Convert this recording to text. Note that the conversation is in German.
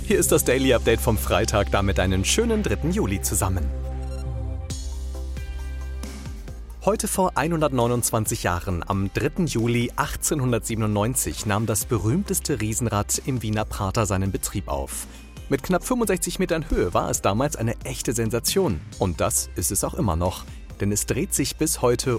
Hier ist das Daily Update vom Freitag, damit einen schönen 3. Juli zusammen. Heute vor 129 Jahren, am 3. Juli 1897, nahm das berühmteste Riesenrad im Wiener Prater seinen Betrieb auf. Mit knapp 65 Metern Höhe war es damals eine echte Sensation. Und das ist es auch immer noch. Denn es dreht sich bis heute